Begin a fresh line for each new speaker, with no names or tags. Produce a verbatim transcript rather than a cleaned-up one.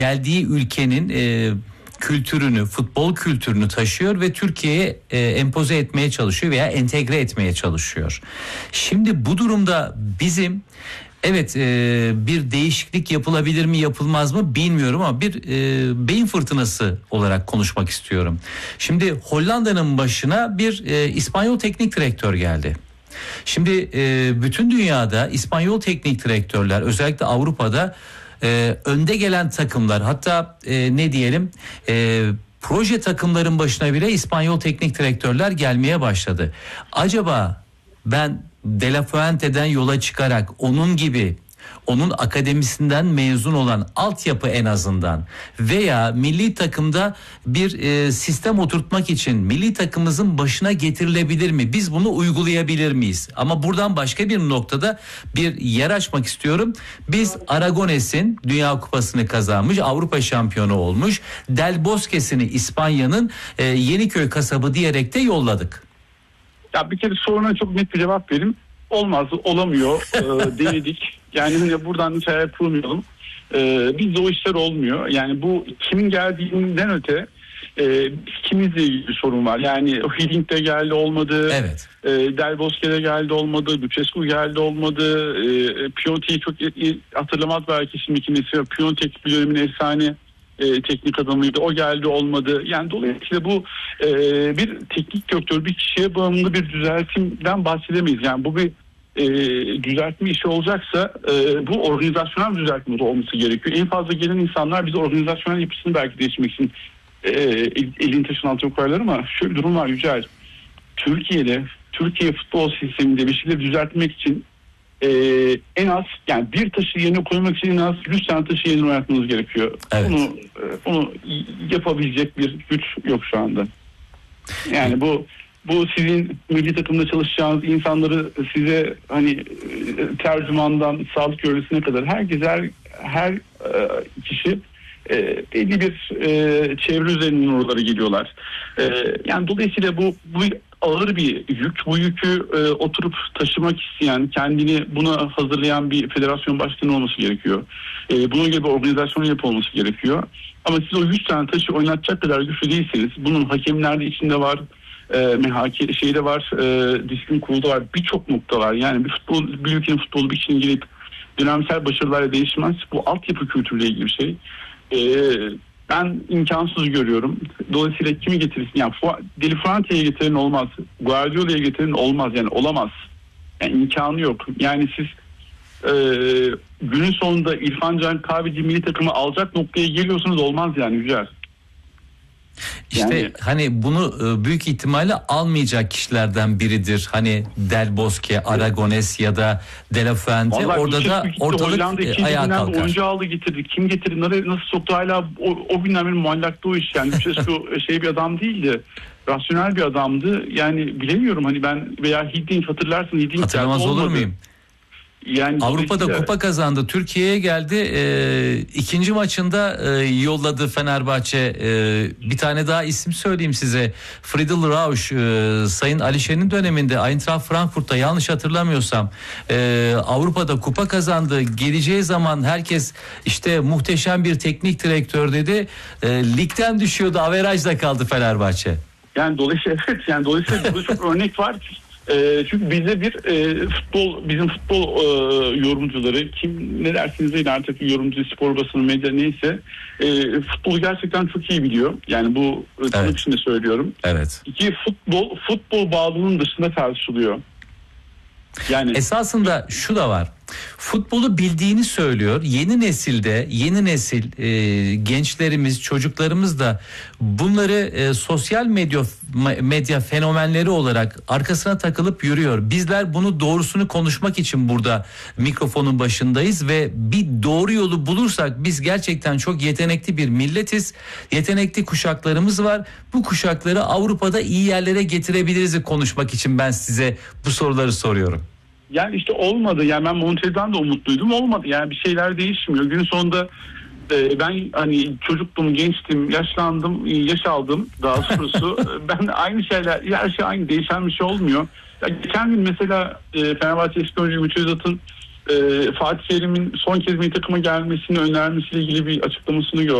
geldiği ülkenin e, kültürünü, futbol kültürünü taşıyor ve Türkiye'ye e, empoze etmeye çalışıyor veya entegre etmeye çalışıyor. Şimdi bu durumda bizim evet e, bir değişiklik yapılabilir mi yapılmaz mı bilmiyorum ama bir e, beyin fırtınası olarak konuşmak istiyorum. Şimdi Hollanda'nın başına bir e, İspanyol teknik direktör geldi. Şimdi e, bütün dünyada İspanyol teknik direktörler, özellikle Avrupa'da e, önde gelen takımlar, hatta e, ne diyelim e, proje takımların başına bile İspanyol teknik direktörler gelmeye başladı. Acaba ben De La Fuente'den yola çıkarak onun gibi, onun akademisinden mezun olan altyapı en azından veya milli takımda bir e, sistem oturtmak için milli takımımızın başına getirilebilir mi? Biz bunu uygulayabilir miyiz? Ama buradan başka bir noktada bir yer açmak istiyorum. Biz Aragones'in Dünya Kupası'nı kazanmış, Avrupa şampiyonu olmuş, Del Bosque'sini İspanya'nın e, Yeniköy kasabı diyerek de yolladık.
Ya bir kere soruna çok net bir cevap vereyim. Olmaz, olamıyor. e, denedik. Yani hani buradan hiç hayal kurmayalım. E, bizde o işler olmuyor. Yani bu kimin geldiğinden öte e, kimizle ilgili bir sorun var. Yani Hiddink de geldi olmadı.
Evet.
E, Del Bosque'de geldi olmadı. Lucescu geldi olmadı. E, Piontek'i çok iyi hatırlamaz belki şimdiki nesil. Piontek bir dönemin efsane E, teknik adamıydı. O geldi olmadı. Yani dolayısıyla bu e, bir teknik direktör bir kişiye bağımlı bir düzeltimden bahsedemeyiz. Yani bu bir e, düzeltme işi olacaksa e, bu organizasyonel bir düzeltme olması gerekiyor. En fazla gelen insanlar biz organizasyonel yapısını belki değiştirmek için e, elini taşın altına koyarlar ama şöyle bir durum var Yücel. Türkiye'de, Türkiye futbol sisteminde bir şeyleri düzeltmek için Ee, en az yani bir taşı yerine koymak için en az yüz tane taşı yerine oynatmanız gerekiyor.
Evet.
Bunu, bunu yapabilecek bir güç yok şu anda. Yani bu bu sizin milli takımda çalışacağınız insanları size hani tercümandan sağlık görevlisine kadar herkes her her kişi e, belli bir e, çevre üzerinden oralara geliyorlar. E, yani dolayısıyla bu bu ağır bir yük. Bu yükü e, oturup taşımak isteyen, kendini buna hazırlayan bir federasyon başkanı olması gerekiyor. E, bunun gibi organizasyon yapı olması gerekiyor. Ama siz o yüz tane taşı oynatacak kadar güçlü değilseniz, bunun hakemler de içinde var, e, mehaki şeyde var, e, disiplin kurulu var, birçok nokta var. Yani bir futbol, bir ülkenin futbolu bir işine girip dönemsel başarılarla değişmez. Bu altyapı kültürüyle ilgili bir şey. E, Ben imkansız görüyorum. Dolayısıyla kimi getirirsin? Yani Deli Fuente'ye getirin olmaz. Guardiola'ya getirin olmaz. Yani olamaz. Yani imkanı yok. Yani siz e, günün sonunda İrfan Can Kahveci milli takımı alacak noktaya geliyorsunuz olmaz yani Yücel.
İşte
yani,
hani bunu büyük ihtimalle almayacak kişilerden biridir. Hani Del Bosque, Aragones ya da De La Fuente. Orada da ortalık ayağa kalkar.
Oyuncu aldı getirdi. Kim getirdi? Nasıl soktu? Hala o, o günden beri muallakta o iş. Yani Lucescu şey bir adam değildi. Rasyonel bir adamdı. Yani bilemiyorum hani ben veya Hiddink hatırlarsın. Hiddink
hatırlamaz olur muyum?
Yani
Avrupa'da kupa kazandı. Türkiye'ye geldi. E, ikinci maçında e, yolladı Fenerbahçe. E, bir tane daha isim söyleyeyim size. Friedel Rausch, e, Sayın Alişer'in döneminde Eintracht Frankfurt'ta yanlış hatırlamıyorsam e, Avrupa'da kupa kazandı. Geleceği zaman herkes işte muhteşem bir teknik direktör dedi. E, ligden düşüyordu. Averajda kaldı Fenerbahçe.
Yani dolayısıyla evet. Yani dolayısıyla burada çok örnek var. E, çünkü bize bir e, futbol, bizim futbol e, yorumcuları, kim ne dersiniz deyin artık yorumcu, spor basını, medya neyse e, futbolu gerçekten çok iyi biliyor. Yani bu tırnak evet. içinde söylüyorum.
Evet.
İki futbol, futbol bağlılığının dışında tartışılıyor.
Yani esasında şu da var. Futbolu bildiğini söylüyor. Yeni nesilde, yeni nesil e, gençlerimiz, çocuklarımız da bunları e, sosyal medya medya fenomenleri olarak arkasına takılıp yürüyor. Bizler bunu doğrusunu konuşmak için burada mikrofonun başındayız ve bir doğru yolu bulursak biz gerçekten çok yetenekli bir milletiz. Yetenekli kuşaklarımız var. Bu kuşakları Avrupa'da iyi yerlere getirebiliriz konuşmak için ben size bu soruları soruyorum.
Yani işte olmadı. Yani ben Montella'dan da umutluydum. Olmadı. Yani bir şeyler değişmiyor. Gün sonunda e, ben hani çocuktum, gençtim, yaşlandım, yaş aldım daha doğrusu. Ben aynı şeyler, her şey aynı. Değişen bir şey olmuyor. Ya geçen gün mesela e, Fenerbahçe Eski Oyuncu Ümit Özat'ın e, Fatih Terim'in son kez milli takıma gelmesini önermesiyle ilgili bir açıklamasını gördüm.